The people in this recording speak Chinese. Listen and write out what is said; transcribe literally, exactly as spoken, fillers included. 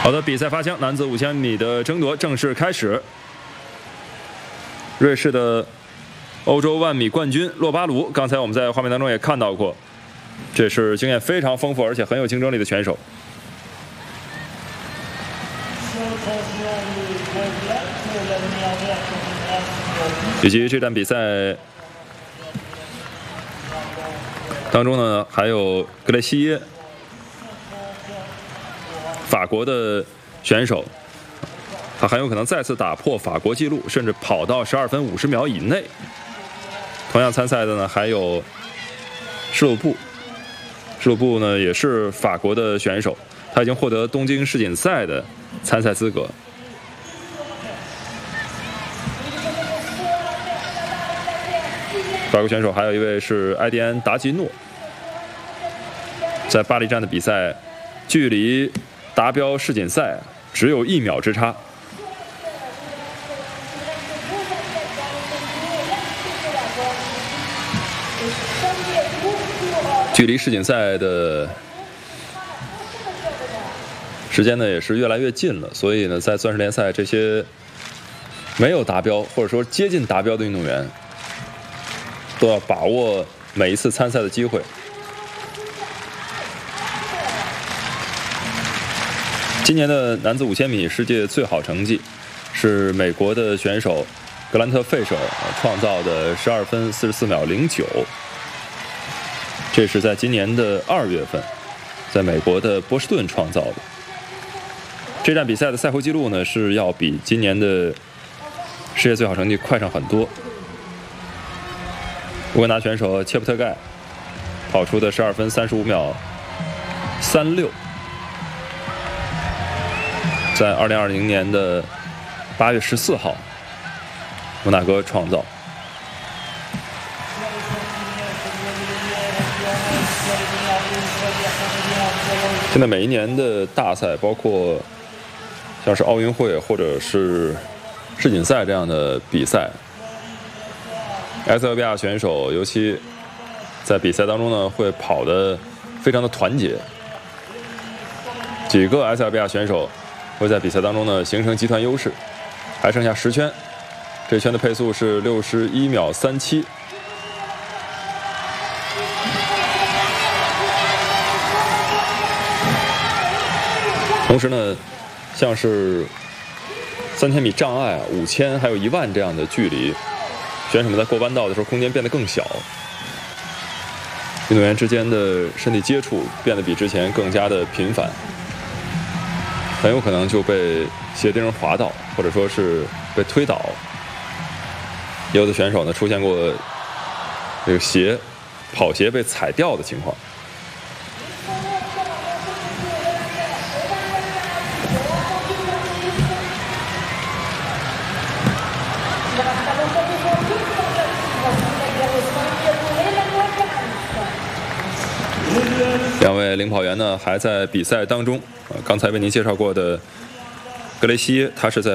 好的，比赛发枪，男子五千米的争夺正式开始。瑞士的欧洲万米冠军洛巴卢，刚才我们在画面当中也看到过，这是经验非常丰富而且很有竞争力的选手。以及这站比赛当中呢，还有格雷西耶。 法国的选手，他很有可能再次打破法国纪录，甚至跑到十二分五十秒以内。同样参赛的呢，还有施鲁布。施鲁布呢也是法国的选手，他已经获得东京世锦赛的参赛资格。法国选手还有一位是埃迪安·达吉诺，在巴黎站的比赛，距离 达标世锦赛只有一秒之差。距离世锦赛的时间呢也是越来越近了，所以呢，在钻石联赛这些没有达标或者说接近达标的运动员，都要把握每一次参赛的机会。 今年的男子五千米世界最好成绩是美国的选手格兰特·费舍尔创造的十二分四十四秒零九，这是在今年的二月份，在美国的波士顿创造的。这站比赛的赛后记录呢是要比今年的世界最好成绩快上很多。乌干达选手切普特盖跑出的十二分三十五秒三六。 在二零二零年的八月十四号，摩纳哥创造。现在每一年的大赛，包括像是奥运会或者是世锦赛这样的比赛，埃塞俄比亚选手尤其在比赛当中呢，会跑得非常的团结。几个埃塞俄比亚选手 会在比赛当中呢形成集团优势，还剩下十圈，这圈的配速是六十一秒三七。同时呢，像是三千米障碍、五千还有一万这样的距离，选手们在过弯道的时候空间变得更小，运动员之间的身体接触变得比之前更加的频繁。 很有可能就被鞋钉滑倒，或者说是被推倒。也有的选手呢出现过这个鞋跑鞋被踩掉的情况。两位领跑员呢还在比赛当中。 刚才为您介绍过的格雷西耶，他是在